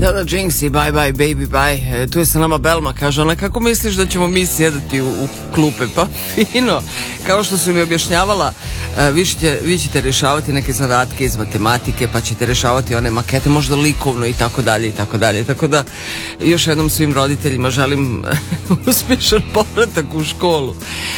Da, Jinx i bye bye baby bye. Tu je sa nama Belma, kaže ona, kako misliš da ćemo mi sjedati u klupe? Pa fino, kao što su mi objašnjavala, vi ćete rješavati neke zadatke iz matematike, pa ćete rješavati one makete, možda likovno i tako dalje i tako dalje. Tako da još jednom svim roditeljima želim uspješan povratak u školu.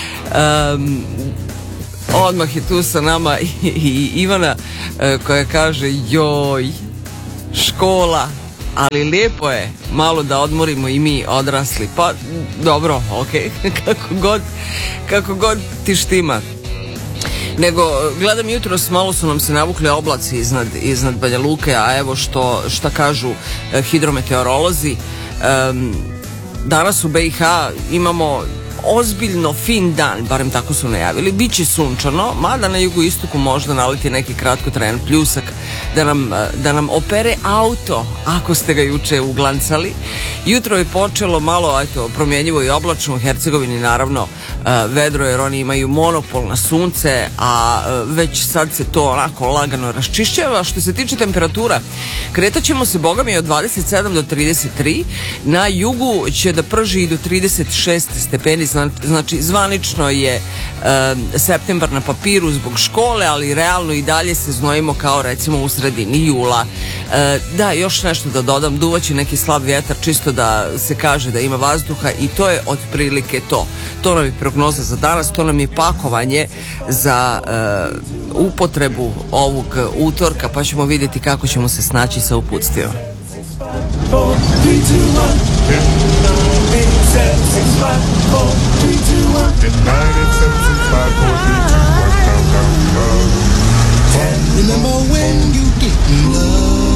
Odmah je tu sa nama i Ivana koja kaže joj, škola, ali lijepo je malo da odmorimo i mi odrasli. Pa dobro, ok, kako god ti štima. Nego, gledam jutros, malo su nam se navukli oblaci iznad Banja Luke, a evo šta kažu hidrometeorolozi. Danas u BiH imamo ozbiljno fin dan, barem tako su najavili. Biće sunčano, mada na jugoistoku možda naleti neki kratkotrajan pljusak da nam opere auto ako ste ga juče uglancali. Jutro je počelo malo promjenjivo i oblačno, u Hercegovini naravno vedro, jer oni imaju monopol na sunce, a već sad se to onako lagano raščišćava. Što se tiče temperatura, kretat ćemo se bogami od 27 do 33, na jugu će da prži i do 36 stepeni, znači zvanično je septembar na papiru zbog škole, ali realno i dalje se znojimo kao recimo u sredini jula. Da, još nešto da dodam, duvaće neki slab vjetar, čisto da se kaže da ima vazduha, i to je otprilike to. To nam je prognoza za danas, to nam je pakovanje za upotrebu ovog utorka, pa ćemo vidjeti kako ćemo se snaći sa uputstvom. Remember when you didn't love